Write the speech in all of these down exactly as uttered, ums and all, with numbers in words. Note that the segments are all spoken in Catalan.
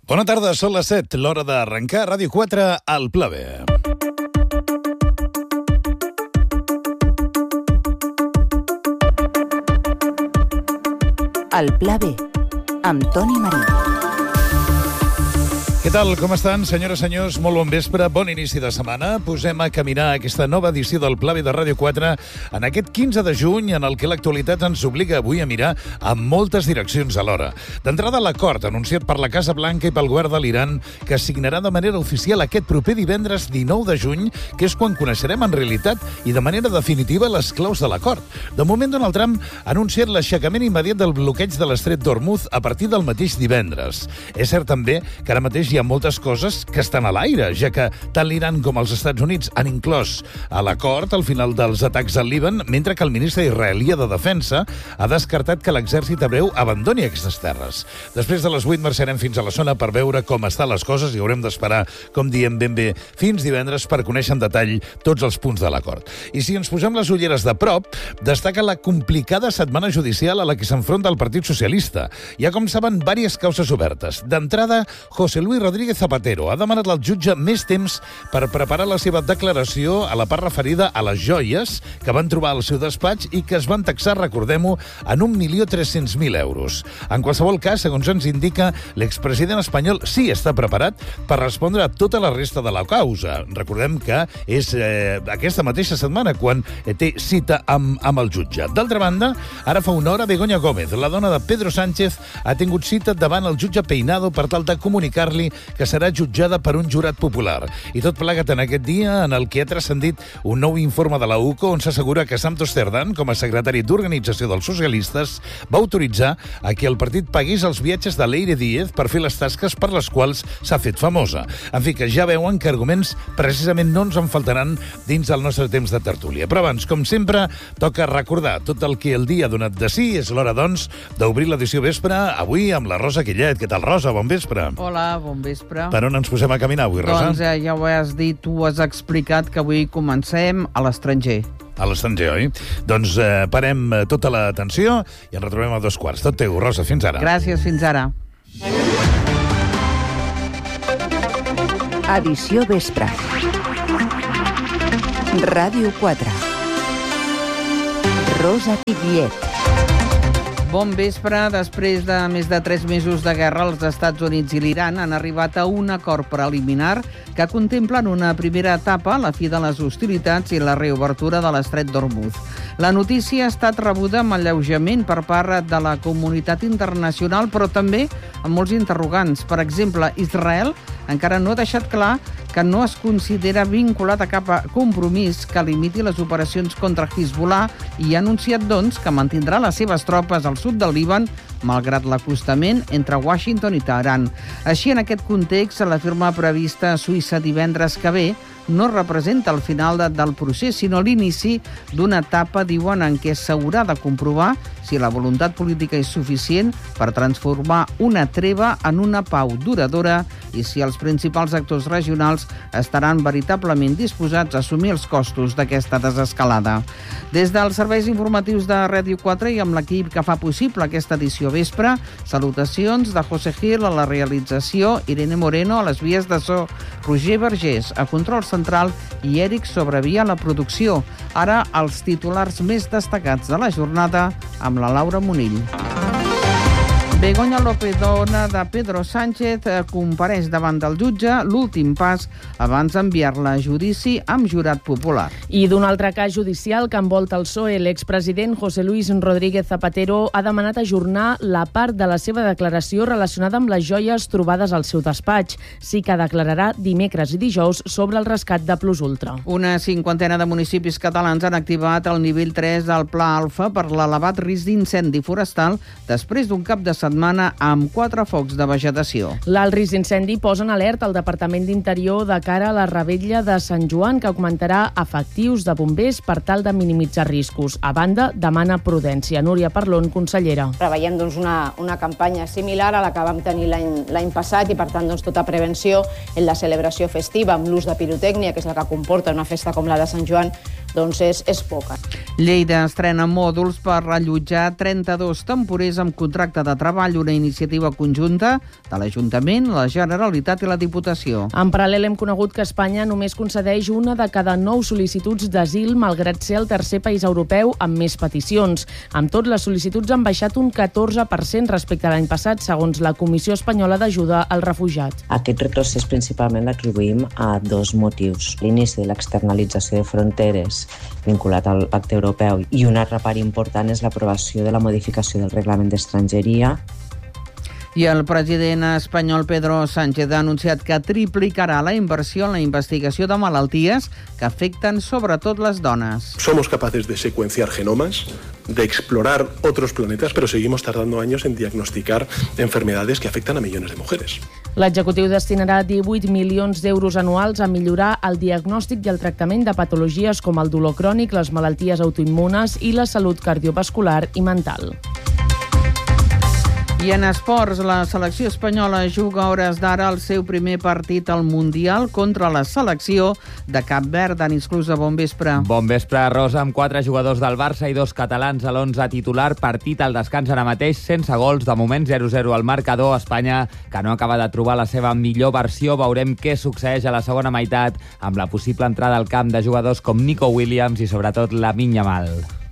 Bona tarda, són les set, l'hora d'arrencar Ràdio quatre al Pla B. El Pla B, amb Toni Marí. Què tal, com estan, senyores i senyors? Molt bon vespre, bon inici de setmana. Posem a caminar aquesta nova edició del Pla B de Ràdio quatre en aquest quinze de juny, en el que l'actualitat ens obliga avui a mirar en moltes direccions alhora. D'entrada, l'acord anunciat per la Casa Blanca i pel govern de l'Iran, que signarà de manera oficial aquest proper divendres dinou de juny, que és quan coneixerem en realitat i de manera definitiva les claus de l'acord. De moment, Donald Trump ha anunciat l'aixecament immediat del bloqueig de l'estret d'Hormuz a partir del mateix divendres. És cert també que ara mateix hi ha moltes coses que estan a l'aire, ja que tant l'Iran com els Estats Units han inclòs a l'acord al final dels atacs al Líban, mentre que el ministre israelià de Defensa ha descartat que l'exèrcit hebreu abandoni aquestes terres. Després de les vuit marxarem fins a la zona per veure com estan les coses i haurem d'esperar, com diem ben bé, fins divendres per conèixer en detall tots els punts de l'acord. I si ens posem les ulleres de prop, destaca la complicada setmana judicial a la que s'enfronta el Partit Socialista. Hi ha, com saben, diverses causes obertes. D'entrada, José Luis Rodríguez Zapatero ha demanat al jutge més temps per preparar la seva declaració a la part referida a les joies que van trobar al seu despatx i que es van taxar, recordem-ho, en un milió tres-cents mil euros. En qualsevol cas, segons ens indica, l'expresident espanyol sí està preparat per respondre a tota la resta de la causa. Recordem que és eh, aquesta mateixa setmana quan té cita amb, amb el jutge. D'altra banda, ara fa una hora, Begoña Gómez, la dona de Pedro Sánchez, ha tingut cita davant el jutge Peinado per tal de comunicar-li que serà jutjada per un jurat popular. I tot plegat en aquest dia en el que ha transcendit un nou informe de la U C O on s'assegura que Santos Cerdán, com a secretari d'Organització dels Socialistes, va autoritzar a que el partit pagués els viatges de Leire Díez per fer les tasques per les quals s'ha fet famosa. En fi, que ja veuen que arguments precisament no ens en faltaran dins del nostre temps de tertúlia. Però abans, com sempre, toca recordar tot el que el dia ha donat de si. És l'hora, doncs, d'obrir l'edició vespre, avui amb la Rosa Quillet. Què tal, Rosa? Bon vespre. Hola, bon vespre. Per on ens posem a caminar avui, Rosa? Doncs eh, ja ho has dit, tu has explicat que avui comencem a l'estranger. A l'estranger, oi? Doncs eh, parem tota l'atenció i ens retrobem a dos quarts. Tot teu, Rosa, fins ara. Gràcies, fins ara. Edició vespre. Ràdio quatre. Rosa Quillet. Bon vespre. Després de més de tres mesos de guerra, els Estats Units i l'Iran han arribat a un acord preliminar que contemplen una primera etapa, la fi de les hostilitats i la reobertura de l'estret d'Hormuz. La notícia ha estat rebuda amb alleujament per part de la comunitat internacional, però també amb molts interrogants. Per exemple, Israel encara no ha deixat clar que no es considera vinculat a cap compromís que limiti les operacions contra Hezbollah i ha anunciat, doncs, que mantindrà les seves tropes al sud del Líban malgrat l'acostament entre Washington i Teheran. Així, en aquest context, la firma prevista a Suïssa divendres que ve no representa el final de, del procés, sinó l'inici d'una etapa, diuen, en què s'haurà de comprovar si la voluntat política és suficient per transformar una treva en una pau duradora i si els principals actors regionals estaran veritablement disposats a assumir els costos d'aquesta desescalada. Des dels serveis informatius de Ràdio quatre i amb l'equip que fa possible aquesta edició vespre, salutacions de José Gil a la realització, Irene Moreno a les vies de so, Roger Vergés a control central i Èric Sobrevia a la producció. Ara, els titulars més destacats de la jornada amb la Laura Monill. Begoña López, dona de Pedro Sánchez, compareix davant del jutge, l'últim pas abans d'enviar-la a judici amb jurat popular. I d'un altre cas judicial que envolta el P S O E, l'expresident José Luis Rodríguez Zapatero ha demanat ajornar la part de la seva declaració relacionada amb les joies trobades al seu despatx. Sí que declararà dimecres i dijous sobre el rescat de Plus Ultra. Una cinquantena de municipis catalans han activat el nivell tres del Pla Alfa per l'elevat risc d'incendi forestal després d'un cap de setmana setmana amb quatre focs de vegetació. L'alt risc d'incendi posa en alerta el Departament d'Interior de cara a la revetlla de Sant Joan, que augmentarà efectius de bombers per tal de minimitzar riscos. A banda, demana prudència. Núria Parlon, consellera. Preveiem doncs, una, una campanya similar a la que vam tenir l'any passat i, per tant, doncs, tota prevenció en la celebració festiva amb l'ús de pirotècnia, que és la que comporta una festa com la de Sant Joan, doncs és, és poca. Lleida estrena mòduls per allotjar trenta-dos temporers amb contracte de treball, una iniciativa conjunta de l'Ajuntament, la Generalitat i la Diputació. En paral·lel hem conegut que Espanya només concedeix una de cada nou sol·licituds d'asil, malgrat ser el tercer país europeu amb més peticions. Amb tot, les sol·licituds han baixat un catorze per cent respecte a l'any passat, segons la Comissió Espanyola d'Ajuda al Refugiat. Aquest retrocés principalment l'atribuïm a dos motius. L'inici de l'externalització de fronteres vinculat al Pacte Europeu i una altra part important és l'aprovació de la modificació del Reglament d'Estrangeria. I el president espanyol Pedro Sánchez ha anunciat que triplicarà la inversió en la investigació de malalties que afecten sobretot les dones. Somos capaces de secuenciar genomas, de explorar otros planetas, pero seguimos tardando años en diagnosticar enfermedades que afectan a millones de mujeres. L'executiu destinarà divuit milions d'euros anuals a millorar el diagnòstic i el tractament de patologies com el dolor crònic, les malalties autoimmunes i la salut cardiovascular i mental. I en esports, la selecció espanyola juga a hores d'ara el seu primer partit al Mundial contra la selecció de Cap Verd. Dani Esclusa, bon vespre. Bon vespre, Rosa, amb quatre jugadors del Barça i dos catalans a l'onze titular. Partit al descans ara mateix, sense gols. De moment zero zero al marcador. Espanya, que no acaba de trobar la seva millor versió. Veurem què succeeix a la segona meitat amb la possible entrada al camp de jugadors com Nico Williams i sobretot Lamine Yamal.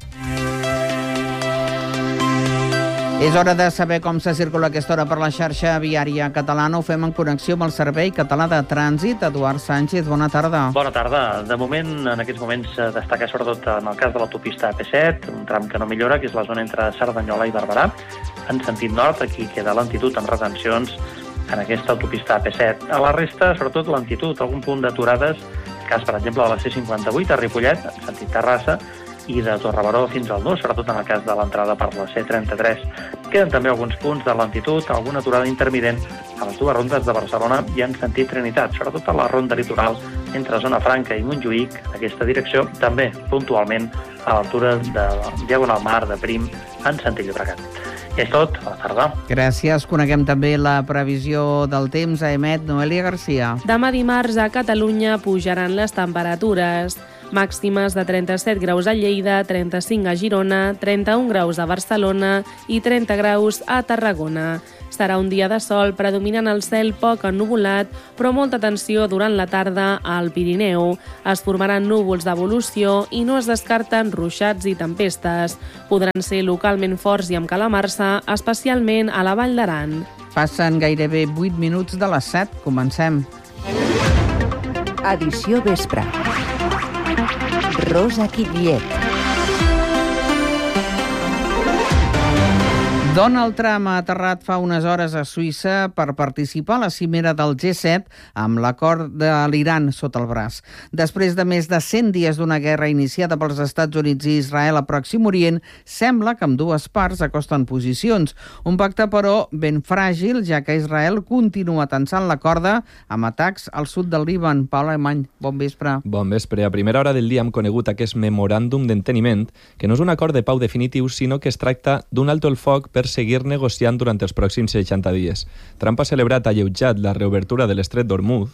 És hora de saber com se circula aquesta hora per la xarxa viària catalana. Ho fem en connexió amb el Servei Català de Trànsit. Eduard Sánchez, bona tarda. Bona tarda. De moment, en aquests moments, destaca sobretot en el cas de l'autopista A P set, un tram que no millora, que és la zona entre Cerdanyola i Barberà. En sentit nord, aquí queda lentitud amb retencions en aquesta autopista A P set. A la resta, sobretot lentitud, algun punt d'aturades, cas, per exemple, de la C cinquanta-vuit a Ripollet, en sentit Terrassa, i de Torrebaró fins al Nus, sobretot en el cas de l'entrada per la C trenta-tres. Queden també alguns punts de lentitud, alguna aturada intermitent a les dues rondes de Barcelona i en sentit Trinitat, sobretot a la ronda litoral entre Zona Franca i Montjuïc, aquesta direcció, també puntualment a l'altura de Diagonal Mar de Prim en sentit Llobregat. I és tot, bona tarda. Gràcies. Coneguem també la previsió del temps a Emet. Noelia Garcia. Demà dimarts a Catalunya pujaran les temperatures. Màximes de trenta-set graus a Lleida, trenta-cinc a Girona, trenta-un graus a Barcelona i trenta graus a Tarragona. Serà un dia de sol, predominant el cel poc ennuvolat, però molta atenció durant la tarda al Pirineu. Es formaran núvols d'evolució i no es descarten ruixats i tempestes. Podran ser localment forts i amb calamarsa, especialment a la Vall d'Aran. Passen gairebé vuit minuts de les set. Comencem. Edició vespre. Rosa Quillet. Donald Trump ha aterrat fa unes hores a Suïssa per participar a la cimera del G set amb l'acord de l'Iran sota el braç. Després de més de cent dies d'una guerra iniciada pels Estats Units i Israel a Pròxim Orient, sembla que ambdues parts acosten posicions. Un pacte, però, ben fràgil, ja que Israel continua tensant la corda amb atacs al sud del Líban. Pau Alemany, bon vespre. Bon vespre. A primera hora del dia hem conegut aquest memoràndum d'enteniment, que no és un acord de pau definitiu, sinó que es tracta d'un alto el foc per seguir negociant durant els pròxims seixanta dies. Trump ha celebrat alleujat la reobertura de l'estret d'Hormuz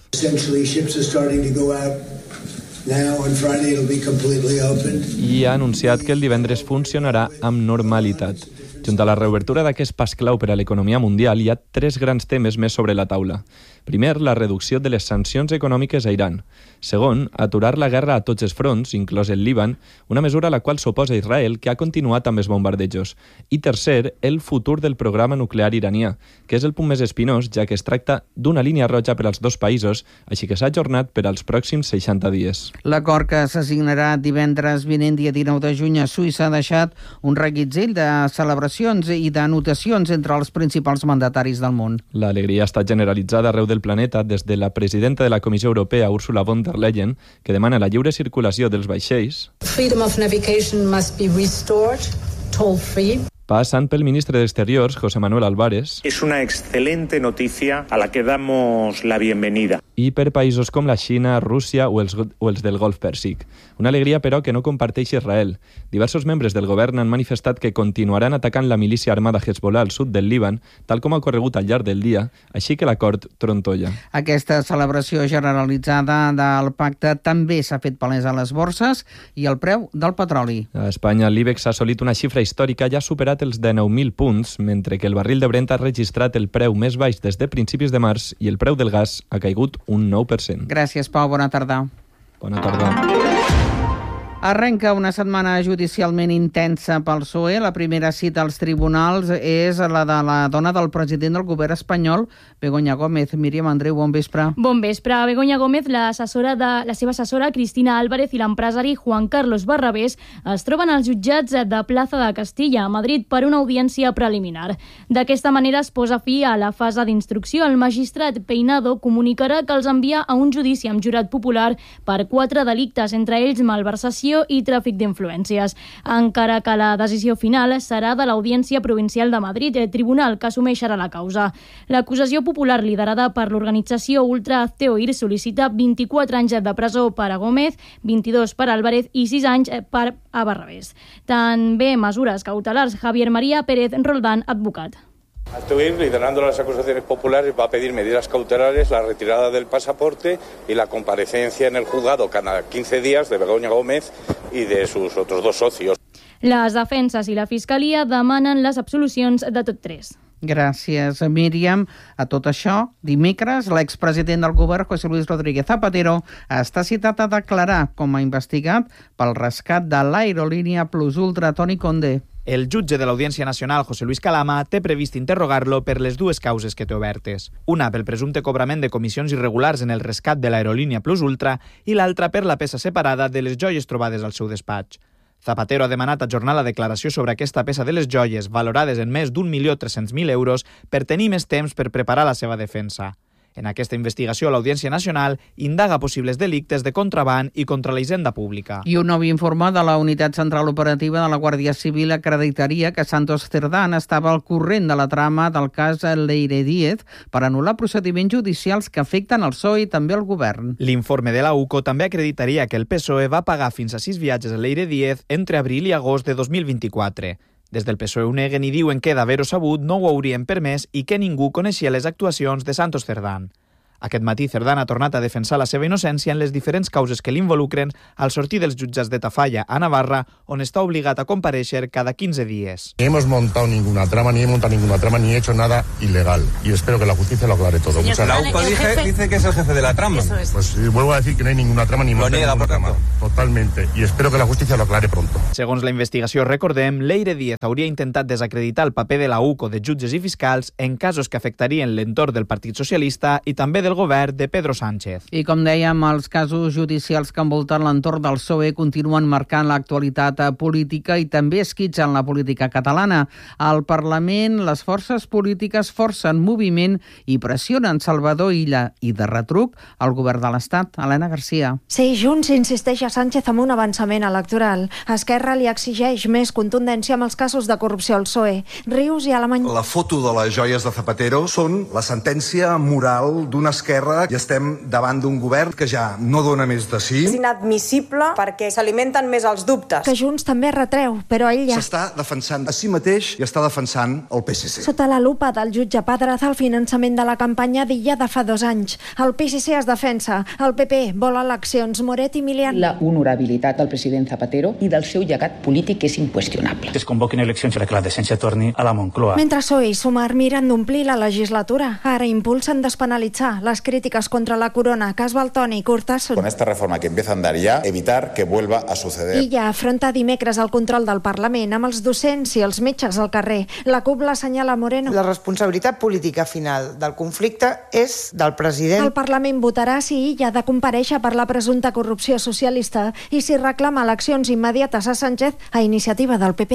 i ha anunciat que el divendres funcionarà amb normalitat. Junt a la reobertura d'aquest pas clau per a l'economia mundial, hi ha tres grans temes més sobre la taula. Primer, la reducció de les sancions econòmiques a Iran. Segon, aturar la guerra a tots els fronts, inclòs el Líban, una mesura a la qual s'oposa Israel, que ha continuat amb els bombardejos. I tercer, el futur del programa nuclear iranià, que és el punt més espinós, ja que es tracta d'una línia roja per als dos països, així que s'ha ajornat per als pròxims seixanta dies. L'acord que s'assignarà divendres vinent, dia dinou de juny, a Suïssa, ha deixat un reguitzell de celebracions i d'anotacions entre els principals mandataris del món. L'alegria ha estat generalitzada arreu del planeta des de la presidenta de la Comissió Europea, Ursula von der Leyen, que demana la lliure circulació dels vaixells. Freedom of navigation must be restored, toll-free. Passant pel ministre d'Exteriors, José Manuel Álvarez. Es una excelente noticia a la que damos la bienvenida. i per països com la Xina, Rússia o els, o els del Golf Pèrsic. Una alegria, però, que no comparteix Israel. Diversos membres del govern han manifestat que continuaran atacant la milícia armada Hezbollah al sud del Líban, tal com ha ocorregut al llarg del dia, així que l'acord trontolla. Aquesta celebració generalitzada del pacte també s'ha fet palès a les borses i el preu del petroli. A Espanya, l'IBEX ha assolit una xifra històrica i ha superat els dinou mil punts, mentre que el barril de Brent ha registrat el preu més baix des de principis de març i el preu del gas ha caigut un nou per cent. Gràcies, Pau. Bona tarda. Bona tarda. Arrenca una setmana judicialment intensa pel P S O E. La primera cita als tribunals és la de la dona del president del govern espanyol, Begoña Gómez. Míriam Andreu, bon vespre. Bon vespre. Begoña Gómez, l'assessora de la seva assessora Cristina Álvarez i l'empresari Juan Carlos Barrabés es troben als jutjats de Plaza de Castilla, a Madrid, per una audiència preliminar. D'aquesta manera es posa fi a la fase d'instrucció. El magistrat Peinado comunicarà que els envia a un judici amb jurat popular per quatre delictes, entre ells malversació i tràfic d'influències. Encara que la decisió final serà de l'Audiència Provincial de Madrid, el tribunal que assumeix ara la causa. L'acusació popular liderada per l'organització Ultra Hazte Oír sol·licita vint-i-quatre anys de presó per a Gómez, vint-i-dos per a Álvarez i sis anys per a Barrabés. També mesures cautelars. Javier María Pérez Roldán, advocat. Hazte Oír, liderando las acusaciones populares, va a pedir medidas cautelares, la retirada del pasaporte y la comparecencia en el juzgado cada quince días de Begoña Gómez y de sus otros dos socios. Les defenses i la Fiscalia demanen les absolucions de tots tres. Gràcies, Míriam. A tot això, dimecres, l'expresident del govern, José Luis Rodríguez Zapatero, està citat a declarar com a investigat pel rescat de l'aerolínia Plus Ultra, Toni Condé. El jutge de l'Audiència Nacional, José Luis Calama, té previst interrogar-lo per les dues causes que té obertes. Una pel presumpte cobrament de comissions irregulars en el rescat de l'aerolínia Plus Ultra i l'altra per la peça separada de les joies trobades al seu despatx. Zapatero ha demanat ajornar la declaració sobre aquesta peça de les joies, valorades en més d'un milió tres-cents mil euros, per tenir més temps per preparar la seva defensa. En aquesta investigació, l'Audiència Nacional indaga possibles delictes de contraban i contra la hisenda pública. I un nou informe de la Unitat Central Operativa de la Guàrdia Civil acreditaria que Santos Cerdán estava al corrent de la trama del cas Leire Díez per anul·lar procediments judicials que afecten el P S O E i també el govern. L'informe de la U C O també acreditaria que el P S O E va pagar fins a sis viatges a Leire Díez entre abril i agost de dos mil vint-i-quatre. Des del P S O E ho neguen i diuen que d'haver-ho sabut no ho haurien permès i que ningú coneixia les actuacions de Santos Cerdán. Aquest matí, Cerdán ha tornat a defensar la seva innocència en les diferents causes que l'involucren al sortir dels jutjats de Tafalla a Navarra, on està obligat a comparèixer cada quinze dies. Ni hemos montado ninguna trama, ni he montado ninguna trama, ni he hecho nada ilegal. Y espero que la justicia lo aclare todo. Señor, la U C O dice, dice que es el jefe de la trama. Eso es. Pues sí, vuelvo a decir que no hay ninguna trama, ni lo niega, por trama. Totalmente. Y espero que la justicia lo aclare pronto. Segons la investigació, recordem, Leire Díez hauria intentat desacreditar el paper de la U C O de jutges i fiscals en casos que afectarien l'entorn del Partit Socialista i també del govern de Pedro Sánchez. I com dèiem, els casos judicials que envolten l'entorn del P S O E continuen marcant l'actualitat política i també esquitxen la política catalana. Al Parlament, les forces polítiques forcen moviment i pressionen Salvador Illa i, de retruc, el govern de l'Estat. Helena Garcia. Sí, Junts insisteix a Sánchez amb un avançament electoral. Esquerra li exigeix més contundència amb els casos de corrupció al P S O E. Rius i Alemany. La foto de les joies de Zapatero són la sentència moral d'una esquerra i estem davant d'un govern que ja no dona més de sí. És inadmissible perquè s'alimenten més els dubtes. Que Junts també retreu, però ell ja... S'està defensant a si mateix i està defensant el P S C. Sota la lupa del jutge Pedraz, el finançament de la campanya d'Illa de fa dos anys. El P S C es defensa, el P P vol eleccions. Moret i Milian. La honorabilitat del president Zapatero i del seu llegat polític és inqüestionable. Es convoquin eleccions i que la decència torni a la Moncloa. Mentre P S O E i Sumar miren d'omplir la legislatura, ara impulsen despenalitzar les crítiques contra la corona, cas Valtoni i Curtasun. Con esta reforma que empieza a andar ya, evitar que vuelva a suceder. Illa afronta dimecres el control del Parlament amb els docents i els metges al carrer. La CUP l'assenyala Moreno. La responsabilitat política final del conflicte és del president. El Parlament votarà si Illa ha de comparèixer per la presumpta corrupció socialista i si reclama eleccions immediates a Sánchez a iniciativa del P P.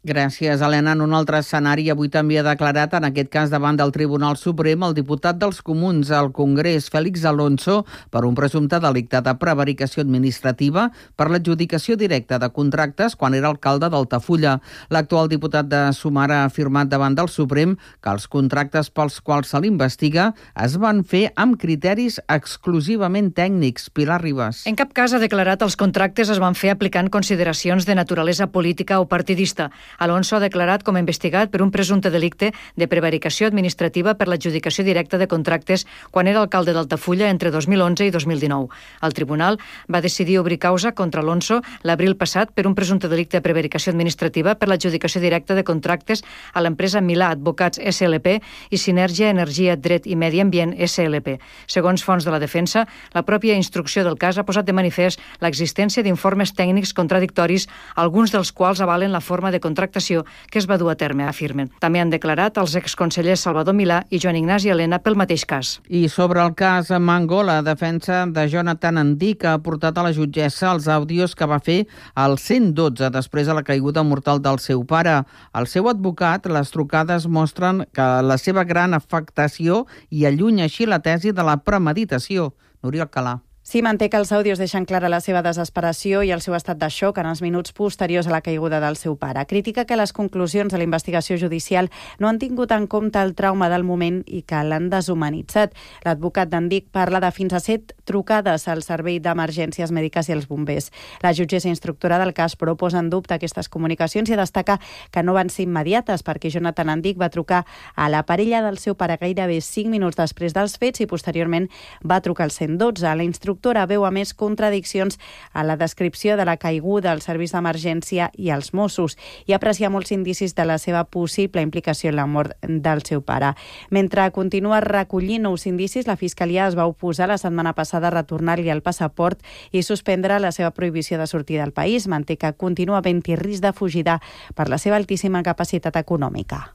Gràcies, Helena. En un altre escenari, avui també ha declarat, en aquest cas davant del Tribunal Suprem, el diputat dels Comuns al Congrés, Félix Alonso, per un presumpte delicte de prevaricació administrativa per l'adjudicació directa de contractes quan era alcalde d'Altafulla. L'actual diputat de Sumar ha afirmat davant del Suprem que els contractes pels quals se l'investiga es van fer amb criteris exclusivament tècnics. Pilar Ribas. En cap cas ha declarat els contractes es van fer aplicant consideracions de naturalesa política o partidista. Alonso ha declarat com a investigat per un presumpte delicte de prevaricació administrativa per l'adjudicació directa de contractes quan era alcalde d'Altafulla entre dos mil onze i dos mil dinou. El tribunal va decidir obrir causa contra Alonso l'abril passat per un presumpte delicte de prevaricació administrativa per l'adjudicació directa de contractes a l'empresa Milà Advocats S L P i Sinergia Energia Dret i Medi Ambient S L P. Segons fonts de la defensa, la pròpia instrucció del cas ha posat de manifest l'existència d'informes tècnics contradictoris, alguns dels quals avalen la forma de contractació que es va dur a terme, afirmen. També han declarat els exconsellers Salvador Milà i Joan Ignasi Elena pel mateix cas. I sobre el cas Mango, la defensa de Jonathan Andic ha portat a la jutgessa els àudios que va fer al cent dotze després de la caiguda mortal del seu pare. El seu advocat, les trucades mostren que la seva gran afectació i allunya així la tesi de la premeditació. Núria Alcalà. Sí, manté que els àudios deixen clara la seva desesperació i el seu estat de xoc en els minuts posteriors a la caiguda del seu pare. Critica que les conclusions de la investigació judicial no han tingut en compte el trauma del moment i que l'han deshumanitzat. L'advocat d'Andic parla de fins a set trucades al servei d'emergències mèdiques i els bombers. La jutgessa instructora del cas, però, posa en dubte aquestes comunicacions i destaca que no van ser immediates perquè Jonathan Andic va trucar a la parella del seu pare gairebé cinc minuts després dels fets i posteriorment va trucar al cent dotze. La instructora veu a més contradiccions a la descripció de la caiguda al servei d'emergència i als Mossos i aprecia molts indicis de la seva possible implicació en la mort del seu pare. Mentre continua recollint nous indicis, la Fiscalia es va oposar la setmana passada a retornar-li el passaport i suspendre la seva prohibició de sortir del país. Manté que continua havent-hi risc de fugida per la seva altíssima capacitat econòmica.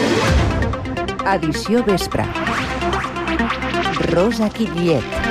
Edició Vespre. Rosa Quillet.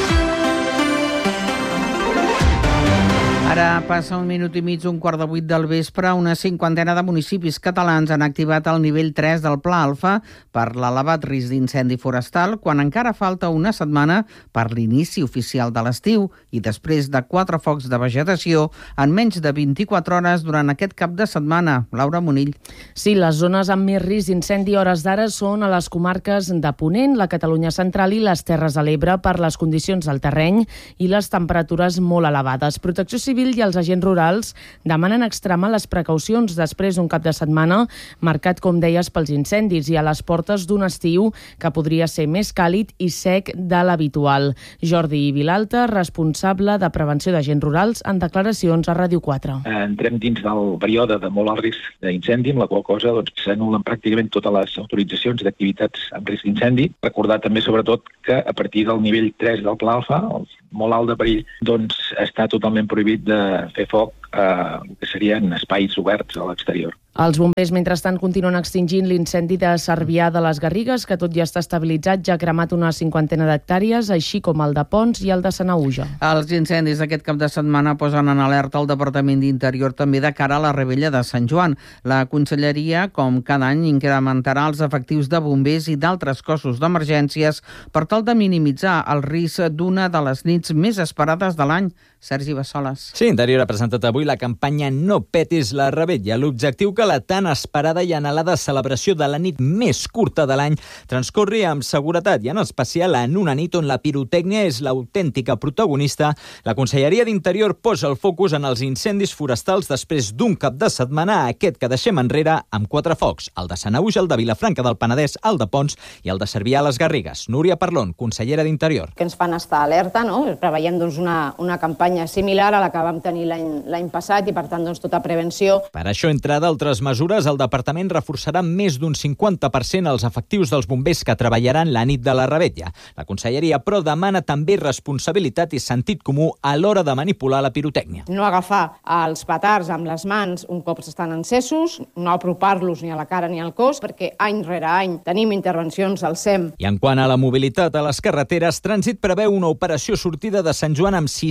Ara passa un minut i mig, un quart de vuit del vespre. Una cinquantena de municipis catalans han activat el nivell tres del Pla Alfa per l'elevat risc d'incendi forestal, quan encara falta una setmana per l'inici oficial de l'estiu i després de quatre focs de vegetació en menys de vint-i-quatre hores durant aquest cap de setmana. Laura Monill. Sí, les zones amb més risc d'incendi a hores d'ara són a les comarques de Ponent, la Catalunya central i les Terres de l'Ebre per les condicions del terreny i les temperatures molt elevades. Protecció Civil i els agents rurals demanen extremar les precaucions després d'un cap de setmana marcat, com deies, pels incendis i a les portes d'un estiu que podria ser més càlid i sec de l'habitual. Jordi Vilalta, responsable de prevenció d'agents rurals, en declaracions a Ràdio quatre. Entrem dins del període de molt alt risc d'incendi, amb la qual cosa doncs, s'anulen pràcticament totes les autoritzacions d'activitats amb risc d'incendi. Recordar també, sobretot, que a partir del nivell tres del Pla Alfa, el molt alt de perill, doncs està totalment prohibit de fer foc eh, que serien espais oberts a l'exterior. Els bombers, mentrestant, continuen extingint l'incendi de Cervià de les Garrigues, que tot ja està estabilitzat, ja ha cremat una cinquantena d'hectàrees, així com el de Pons i el de Sanaüja. Els incendis d'aquest cap de setmana posen en alerta el Departament d'Interior també de cara a la Rebella de Sant Joan. La Conselleria, com cada any, incrementarà els efectius de bombers i d'altres cossos d'emergències per tal de minimitzar el risc d'una de les nits més esperades de l'any. Sergi Bassoles. Sí, Interior ha presentat avui la campanya No petis la Rebella. L'objectiu que la tan esperada i anhelada celebració de la nit més curta de l'any transcorri amb seguretat i en especial en una nit on la pirotècnia és l'autèntica protagonista. La Conselleria d'Interior posa el focus en els incendis forestals després d'un cap de setmana, aquest que deixem enrere amb quatre focs, el de Sanaüja, el de Vilafranca del Penedès, el de Pons i el de Cervià a les Garrigues. Núria Parlon, consellera d'Interior. Que ens fan estar alerta, no? Preveiem doncs, una, una campanya similar a la que vam tenir l'any passat i, per tant, doncs, tota prevenció. Per això, entre d'altres mesures, el Departament reforçarà més d'un cinquanta per cent els efectius dels bombers que treballaran la nit de la Rebella. La Conselleria, però, demana també responsabilitat i sentit comú a l'hora de manipular la pirotècnia. No agafar els petards amb les mans un cop estan encesos, no apropar-los ni a la cara ni al cos, perquè any rere any tenim intervencions al S E M. I en quant a la mobilitat a les carreteres, Trànsit preveu una operació sortida de Sant Joan amb sis-cents deu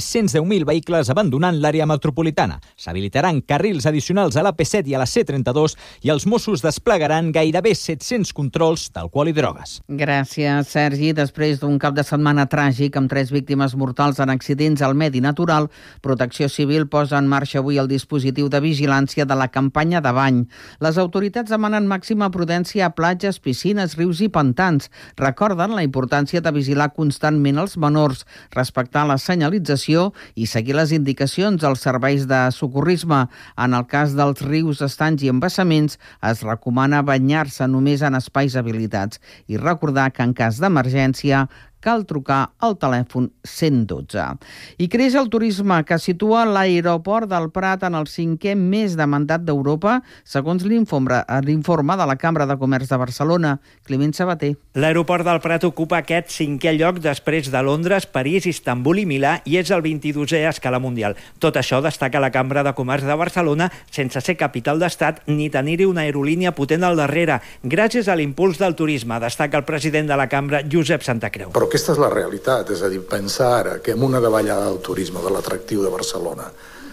mil vehicles abandonant l'àrea metropolitana. S'habilitaran carrils addicionals a la P set i a la C trenta-dos i els Mossos desplegaran gairebé set-cents controls d'alcohol i drogues. Gràcies, Sergi. Després d'un cap de setmana tràgic amb tres víctimes mortals en accidents al medi natural, Protecció Civil posa en marxa avui el dispositiu de vigilància de la campanya de bany. Les autoritats demanen màxima prudència a platges, piscines, rius i pantans. Recorden la importància de vigilar constantment els menors, respectar la senyalització i seguir les indicacions dels serveis de socorrisme. En el cas dels rius, estanys i embassaments, es recomana banyar-se només en espais habilitats i recordar que en cas d'emergència cal trucar al telèfon cent dotze. I creix el turisme, que situa l'aeroport del Prat en el cinquè més demandat d'Europa, segons l'informe de la Cambra de Comerç de Barcelona. Climent Sabater. L'aeroport del Prat ocupa aquest cinquè lloc després de Londres, París, Istanbul i Milà i és el vint-i-dosè a escala mundial. Tot això destaca la Cambra de Comerç de Barcelona sense ser capital d'estat ni tenir-hi una aerolínia potent al darrere, gràcies a l'impuls del turisme, destaca el president de la Cambra, Josep Santacreu. Però aquesta és la realitat, és a dir, pensar ara que amb una davallada del turisme, de l'atractiu de Barcelona,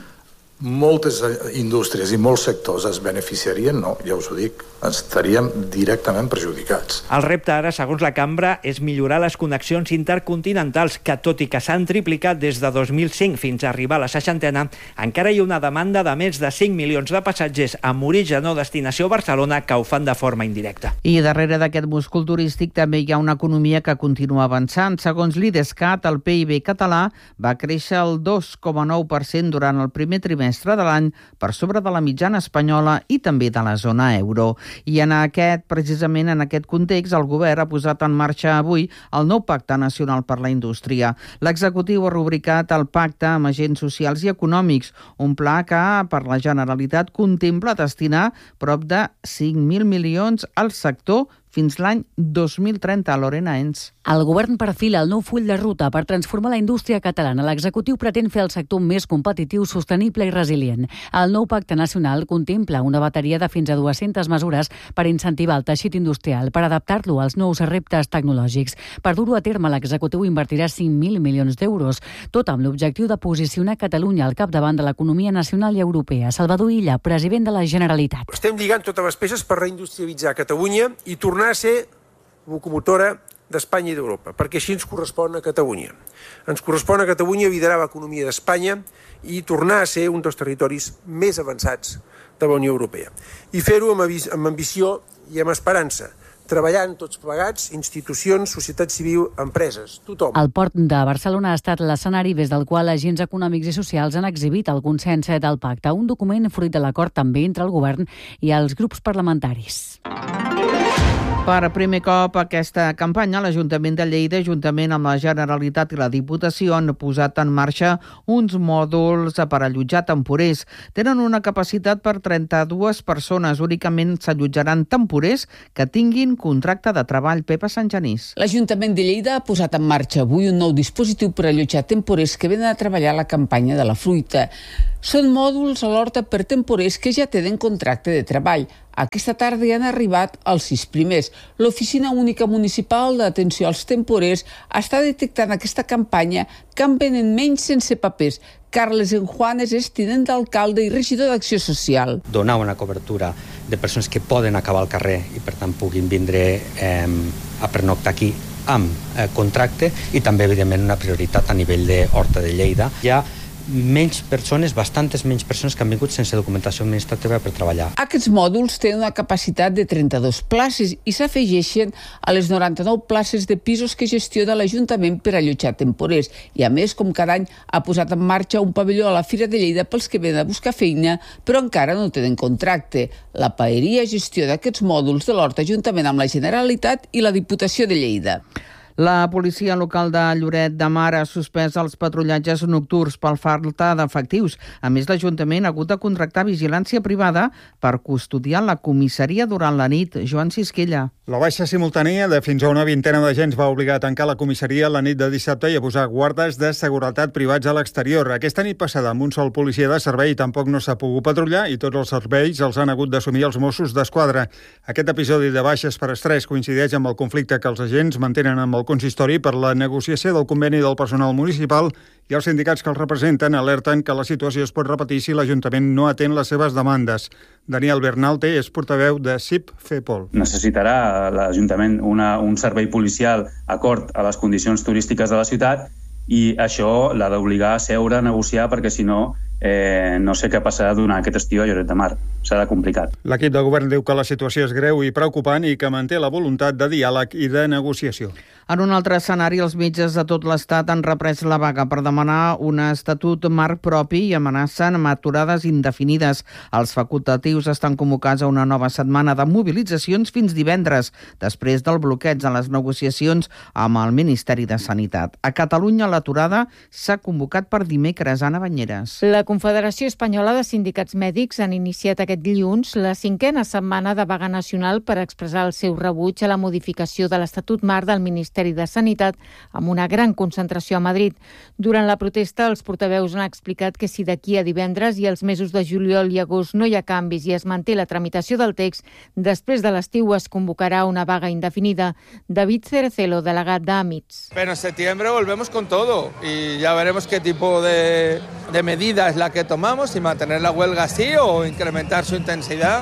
moltes indústries i molts sectors es beneficiarien, no, ja us ho dic, estaríem directament perjudicats. El repte ara, segons la Cambra, és millorar les connexions intercontinentals, que tot i que s'han triplicat des de dos mil cinc fins a arribar a la seixantena, encara hi ha una demanda de més de cinc milions de passatgers amb origen o destinació a Barcelona que ho fan de forma indirecta. I darrere d'aquest múscul turístic també hi ha una economia que continua avançant. Segons l'Idescat, el P I B català va créixer el dos coma nou per cent durant el primer trimestre de l'any, per sobre de la mitjana espanyola i també de la zona euro. I en aquest, precisament en aquest context, el govern ha posat en marxa avui el nou Pacte Nacional per la Indústria. L'executiu ha rubricat el pacte amb agents socials i econòmics, un pla que per la Generalitat contempla destinar prop de cinc mil milions al sector fins l'any dos mil trenta. Lorena Ens. El govern perfila el nou full de ruta per transformar la indústria catalana. L'executiu pretén fer el sector més competitiu, sostenible i resilient. El nou Pacte Nacional contempla una bateria de fins a dues-centes mesures per incentivar el teixit industrial, per adaptar-lo als nous reptes tecnològics. Per dur-ho a terme, l'executiu invertirà cinc mil milions d'euros, tot amb l'objectiu de posicionar Catalunya al capdavant de l'economia nacional i europea. Salvador Illa, president de la Generalitat. Estem lligant totes les peces per reindustrialitzar Catalunya i tornar a ser locomotora d'Espanya i d'Europa, perquè així ens correspon a Catalunya. Ens correspon a Catalunya liderar l'economia d'Espanya i tornar a ser un dels territoris més avançats de la Unió Europea. I fer-ho amb, amb ambició i amb esperança, treballant tots plegats, institucions, societat civil, empreses, tothom. El port de Barcelona ha estat l'escenari des del qual agents econòmics i socials han exhibit el consens del pacte, un document fruit de l'acord també entre el govern i els grups parlamentaris. Per primer cop aquesta campanya, l'Ajuntament de Lleida, juntament amb la Generalitat i la Diputació, han posat en marxa uns mòduls per allotjar temporers. Tenen una capacitat per trenta-dues persones. Únicament s'allotjaran temporers que tinguin contracte de treball. Pepa Santgenís. L'Ajuntament de Lleida ha posat en marxa avui un nou dispositiu per allotjar temporers que venen a treballar a la campanya de la fruita. Són mòduls a l'horta per temporers que ja tenen contracte de treball. Aquesta tarda hi han arribat els sis primers. L'Oficina Única Municipal d'Atenció als Temporers està detectant aquesta campanya que en venen menys sense papers. Carles Enjuanes és tinent d'alcalde i regidor d'Acció Social. Donar una cobertura de persones que poden acabar al carrer i per tant puguin vindre eh, a pernoctar aquí amb eh, contracte i també evidentment una prioritat a nivell d'Horta de Lleida. Hi ha menys persones, bastantes menys persones que han vingut sense documentació administrativa per treballar. Aquests mòduls tenen una capacitat de trenta-dues places i s'afegeixen a les noranta-nou places de pisos que gestiona l'Ajuntament per allotjar temporers. I a més, com cada any, ha posat en marxa un pavelló a la Fira de Lleida pels que venen a buscar feina, però encara no tenen contracte. La Paeria gestiona aquests mòduls de l'Horta juntament amb la Generalitat i la Diputació de Lleida. La policia local de Lloret de Mar ha suspès els patrullatges nocturns per falta d'efectius. A més, l'Ajuntament ha hagut de contractar vigilància privada per custodiar la comissaria durant la nit. Joan Sisquella. La baixa simultània de fins a una vintena d'agents va obligar a tancar la comissaria la nit de dissabte i a posar guardes de seguretat privats a l'exterior. Aquesta nit passada, amb un sol policia de servei, tampoc no s'ha pogut patrullar i tots els serveis els han hagut d'assumir els Mossos d'Esquadra. Aquest episodi de baixes per estrès coincideix amb el conflicte que els agents mantenen amb el al consistori per la negociació del conveni del personal municipal i els sindicats que els representen alerten que la situació es pot repetir si l'Ajuntament no atén les seves demandes. Daniel Bernalte és portaveu de S I P FEPOL. Necessitarà l'Ajuntament una, un servei policial acord a les condicions turístiques de la ciutat i això l'ha d'obligar a seure a negociar perquè si no Eh, no sé què passarà durant aquest estiu a Lloret de Mar. Serà complicat. L'equip de govern diu que la situació és greu i preocupant i que manté la voluntat de diàleg i de negociació. En un altre escenari, els metges de tot l'Estat han reprès la vaga per demanar un estatut marc propi i amenacen amb aturades indefinides. Els facultatius estan convocats a una nova setmana de mobilitzacions fins divendres, després del bloqueig en les negociacions amb el Ministeri de Sanitat. A Catalunya, l'aturada s'ha convocat per dimecres. Anna Banyeres. La Confederació Espanyola de Sindicats Mèdics han iniciat aquest dilluns la cinquena setmana de vaga nacional per expressar el seu rebuig a la modificació de l'Estatut Marc del Ministeri de Sanitat amb una gran concentració a Madrid. Durant la protesta, els portaveus han explicat que si d'aquí a divendres i els mesos de juliol i agost no hi ha canvis i es manté la tramitació del text, després de l'estiu es convocarà una vaga indefinida. David Cerecelo, delegat d'Àmits. Pero en septiembre volvemos con todo y ya veremos qué tipo de, de medida es la que tomamos, si mantener la huelga así o incrementar su intensidad,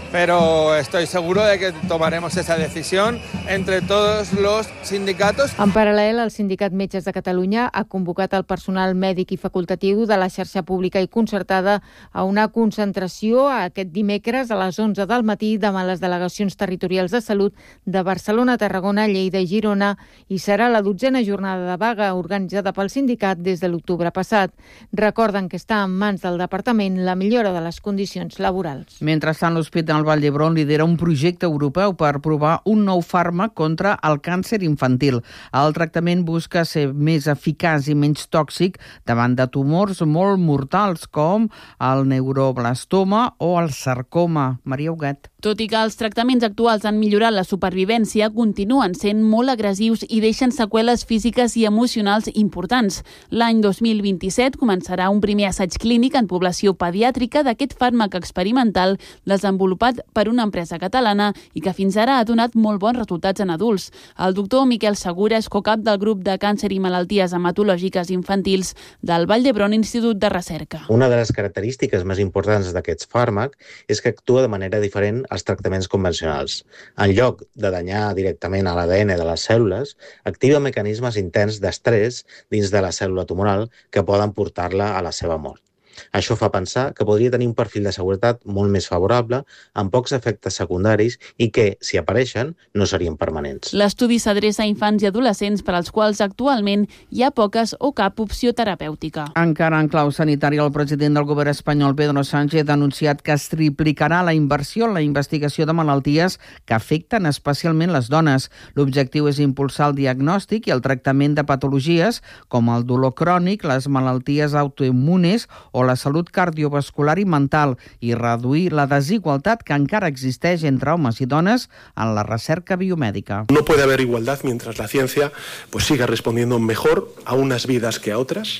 pero estoy seguro de que tomaremos esa decisión entre todos los sindicatos. En paral·lel, el Sindicat Metges de Catalunya ha convocat el personal mèdic i facultatiu de la xarxa pública i concertada a una concentració aquest dimecres a les onze del matí davant les delegacions territorials de salut de Barcelona, Tarragona, Lleida i Girona i serà la dotzena jornada de vaga organitzada pel sindicat des de l'octubre passat. Recorden que està en mans del departament la millora de les condicions laborals. Mentrestant, l'Hospital Vall d'Hebron lidera un projecte europeu per provar un nou fàrmac contra el càncer infantil. El tractament busca ser més eficaç i menys tòxic davant de tumors molt mortals com el neuroblastoma o el sarcoma. Maria Huguet. Tot i que els tractaments actuals han millorat la supervivència, continuen sent molt agressius i deixen seqüeles físiques i emocionals importants. L'any dos mil vint-i-set començarà un primer assaig clínic en població pediàtrica d'aquest fàrmac experimental desenvolupat per una empresa catalana i que fins ara ha donat molt bons resultats en adults. El doctor Miquel Segura és cocap del grup de càncer i malalties hematològiques infantils del Vall d'Hebron Institut de Recerca. Una de les característiques més importants d'aquest fàrmac és que actua de manera diferent als tractaments convencionals. En lloc de danyar directament a l'A D N de les cèl·lules, activa mecanismes intens d'estrès dins de la cèl·lula tumoral que poden portar-la a la seva mort. Això fa pensar que podria tenir un perfil de seguretat molt més favorable, amb pocs efectes secundaris i que, si apareixen, no serien permanents. L'estudi s'adreça a infants i adolescents per als quals actualment hi ha poques o cap opció terapèutica. Encara en clau sanitària, el president del govern espanyol, Pedro Sánchez, ha anunciat que es triplicarà la inversió en la investigació de malalties que afecten especialment les dones. L'objectiu és impulsar el diagnòstic i el tractament de patologies com el dolor crònic, les malalties autoimmunes o la salut cardiovascular i mental i reduir la desigualtat que encara existeix entre homes i dones en la recerca biomèdica. No puede haber igualdad mientras la ciencia pues siga respondiendo mejor a unas vidas que a otras.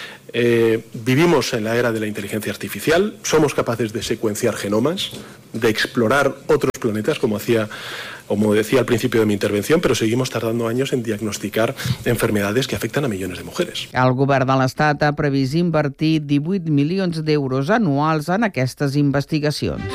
Eh, vivimos en la era de la inteligencia artificial, somos capaces de secuenciar genomas, de explorar otros planetas, como hacía como decía al principio de mi intervención, pero seguimos tardando años en diagnosticar enfermedades que afectan a millones de mujeres. El govern de l'Estat ha previst invertir divuit milions d'euros anuals en aquestes investigacions.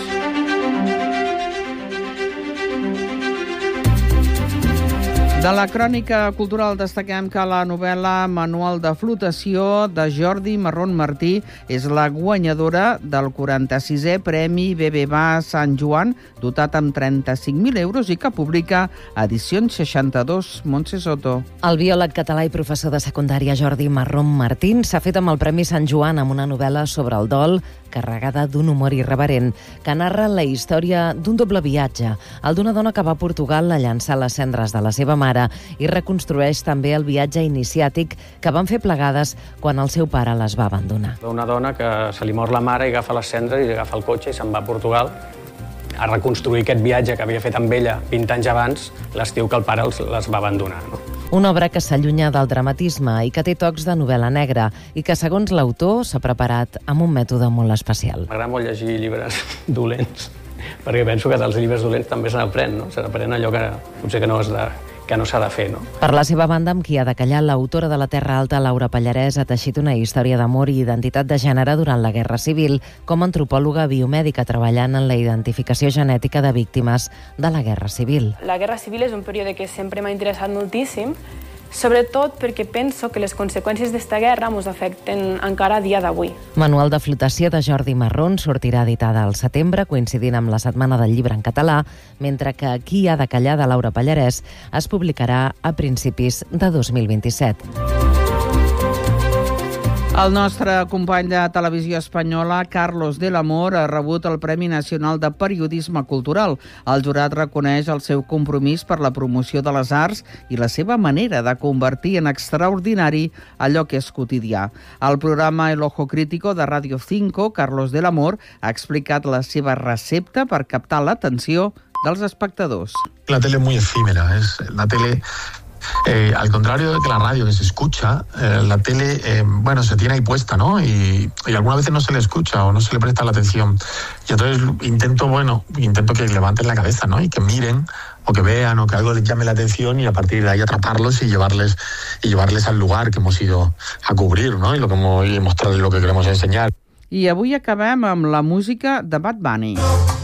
De la crònica cultural destaquem que la novel·la Manual de flotació de Jordi Marrón Martí és la guanyadora del quaranta-sisè Premi B B V A Sant Joan, dotat amb trenta-cinc mil euros i que publica Edicions seixanta-dos. Montse Soto. El biòleg català i professor de secundària Jordi Marrón Martín s'ha fet amb el Premi Sant Joan amb una novel·la sobre el dol carregada d'un humor irreverent que narra la història d'un doble viatge, el d'una dona que va a Portugal a llançar les cendres de la seva mare i reconstrueix també el viatge iniciàtic que van fer plegades quan el seu pare les va abandonar. Una dona que se li mor la mare i agafa les cendres i agafa el cotxe i se'n va a Portugal a reconstruir aquest viatge que havia fet amb ella vint anys abans, l'estiu que el pare les va abandonar. No? Una obra que s'allunya del dramatisme i que té tocs de novel·la negra i que, segons l'autor, s'ha preparat amb un mètode molt especial. M'agrada molt llegir llibres dolents, perquè penso que dels llibres dolents també se n'aprèn, no? Se n'aprèn allò que potser que no has de, que no s'ha de fer, no? Per la seva banda, amb qui ha de callar, l'autora de La Terra Alta, Laura Pallarès, ha teixit una història d'amor i identitat de gènere durant la Guerra Civil, com a antropòloga biomèdica treballant en la identificació genètica de víctimes de la Guerra Civil. La Guerra Civil és un període que sempre m'ha interessat moltíssim, sobretot perquè penso que les conseqüències d'esta guerra ens afecten encara a dia d'avui. Manual de flotació de Jordi Marrón sortirà editada al setembre, coincidint amb la Setmana del Llibre en català, mentre que Qui ha de callar, de Laura Pallarès, es publicarà a principis de dos mil vint-i-set. El nostre company de televisió espanyola, Carlos del Amor, ha rebut el Premi Nacional de Periodisme Cultural. El jurat reconeix el seu compromís per la promoció de les arts i la seva manera de convertir en extraordinari allò que és quotidià. Al programa El Ojo Crítico de Radio cinco, Carlos del Amor ha explicat la seva recepta per captar l'atenció dels espectadors. La tele es muy efímera, es la tele... Eh, al contrario de que la radio, que se escucha, eh, la tele, eh, bueno, se tiene ahí puesta, ¿no? Y, y algunas veces no se le escucha o no se le presta la atención. Y entonces intento, bueno, intento que levanten la cabeza, ¿no? Y que miren o que vean o que algo les llame la atención y a partir de ahí atraparlos y llevarles y llevarles al lugar que hemos ido a cubrir, ¿no? Y lo que hemos, y mostrarles lo que queremos enseñar. I avui acabem amb la música de Bad Bunny.